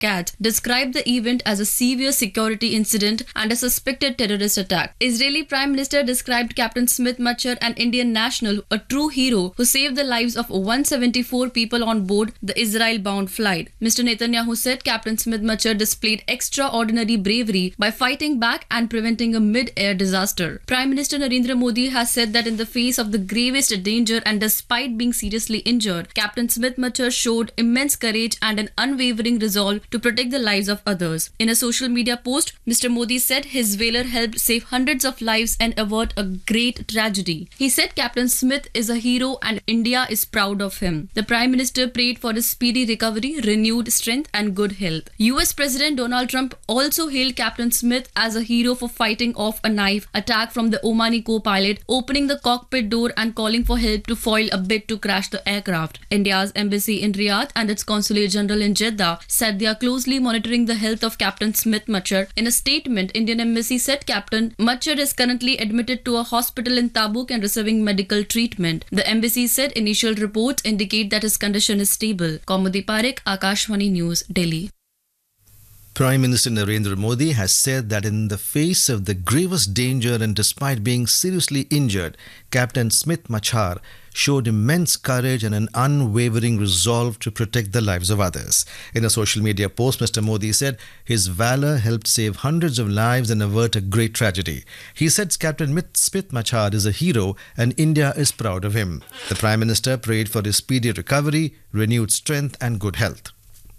CAT, described the event as a severe security incident and a suspected terrorist attack. Israeli Prime Minister described Captain Smith Machar, an Indian national, a true hero who saved the lives of 174 people on board the Israel-bound flight. Mr. Netanyahu said Captain Smith Machar displayed extraordinary bravery by fighting back and preventing a mid-air disaster. Prime Minister Narendra Modi has said that in the face of the gravest danger and despite being seriously injured, Captain Smith Machar showed immense courage and an unwavering resolve to protect the lives of others. In a social media post, Mr. Modi said his valor helped save hundreds of lives and avert a great tragedy. He said Captain Smith is a hero and India is proud of him. The Prime Minister prayed for his speedy recovery, renewed strength and good health. US President Donald Trump also hailed Captain Smith as a hero for fighting off a knife attack from the Omani co-pilot, opening the cockpit door and calling for help to foil a bid to crash the aircraft. India's embassy in Riyadh and its Consulate General in Jeddah said they are closely monitoring the health of Captain Smith Machar. In a statement, Indian embassy said Captain Machar is currently admitted to a hospital in Tabuk and receiving medical treatment. The embassy said initial reports indicate that his condition is stable. Kaumudi Parekh, Akashvani News, Delhi. Prime Minister Narendra Modi has said that in the face of the gravest danger and despite being seriously injured, Captain Smith Machar showed immense courage and an unwavering resolve to protect the lives of others. In a social media post, Mr. Modi said his valor helped save hundreds of lives and avert a great tragedy. He said Captain Smith Machar is a hero and India is proud of him. The Prime Minister prayed for his speedy recovery, renewed strength and good health.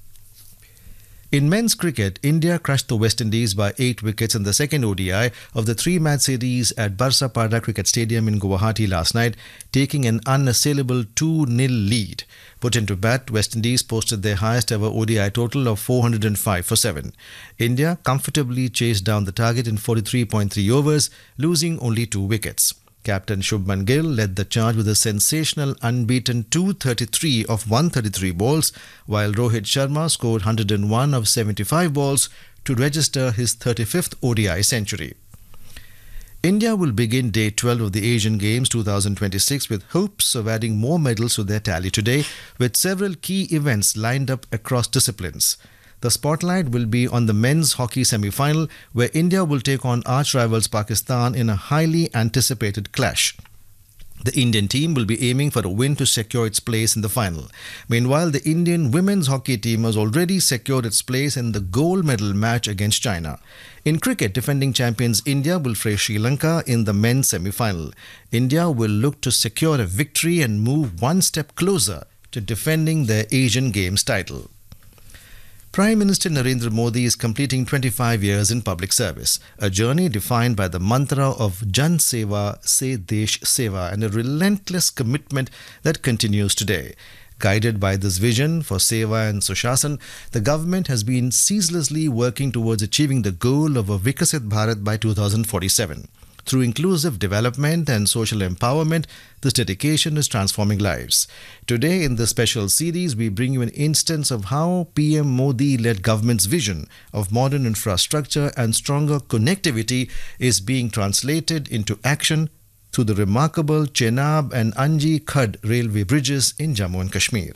In men's cricket, India crushed the West Indies by 8 wickets in the second ODI of the 3-match series at Barsa Pada Cricket Stadium in Guwahati last night, taking an unassailable 2-0 lead. Put into bat, West Indies posted their highest ever ODI total of 405 for 7. India comfortably chased down the target in 43.3 overs, losing only 2 wickets. Captain Shubman Gill led the charge with a sensational unbeaten 233 of 133 balls, while Rohit Sharma scored 101 of 75 balls to register his 35th ODI century. India will begin Day 12 of the Asian Games 2026 with hopes of adding more medals to their tally today, with several key events lined up across disciplines. The spotlight will be on the men's hockey semi-final, where India will take on arch-rivals Pakistan in a highly anticipated clash. The Indian team will be aiming for a win to secure its place in the final. Meanwhile, the Indian women's hockey team has already secured its place in the gold medal match against China. In cricket, defending champions India will face Sri Lanka in the men's semi-final. India will look to secure a victory and move one step closer to defending their Asian Games title. Prime Minister Narendra Modi is completing 25 years in public service, a journey defined by the mantra of Jan Seva Se Desh Seva and a relentless commitment that continues today. Guided by this vision for Seva and Sushasana, the government has been ceaselessly working towards achieving the goal of a Vikasit Bharat by 2047. Through inclusive development and social empowerment, this dedication is transforming lives. Today, in this special series, we bring you an instance of how PM Modi-led government's vision of modern infrastructure and stronger connectivity is being translated into action through the remarkable Chenab and Anji Khad railway bridges in Jammu and Kashmir.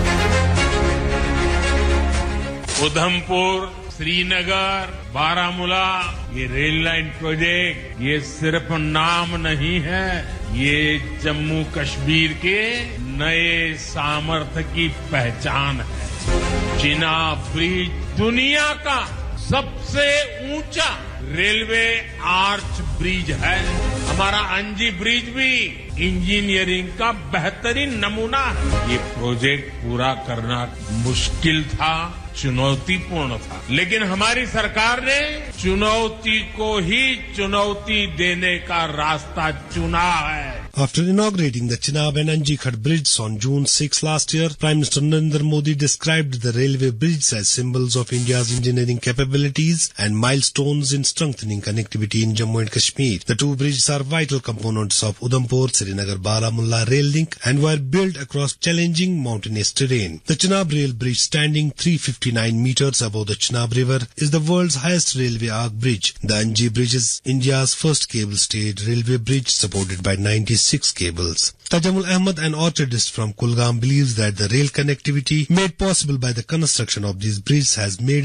Udhampur, Srinagar, Baramulla, ये rail line project ये सिर्फ नाम नहीं है, ये जम्मू कश्मीर के नए सामर्थ्य की पहचान है। चिनाब ब्रिज दुनिया का सबसे ऊंचा रेलवे आर्च ब्रिज है। हमारा अंजी ब्रिज भी इंजीनियरिंग का बेहतरीन नमूना है। ये प्रोजेक्ट पूरा करना मुश्किल था, चुनौतीपूर्ण था, लेकिन हमारी सरकार ने चुनौती को ही चुनौती देने का रास्ता चुना है। After inaugurating the Chenab and Anji Khad bridges on June 6 last year, Prime Minister Narendra Modi described the railway bridges as symbols of India's engineering capabilities and milestones in strengthening connectivity in Jammu and Kashmir. The two bridges are vital components of Udhampur Srinagar Baramulla rail link and were built across challenging mountainous terrain. The Chenab rail bridge, standing 359 meters above the Chenab river, is the world's highest railway arch bridge. The Anji bridge is India's first cable-stayed railway bridge, supported by 96 6 cables. Tajamul Ahmed, an orchardist from Kulgam, believes that the rail connectivity made possible by the construction of these bridges has made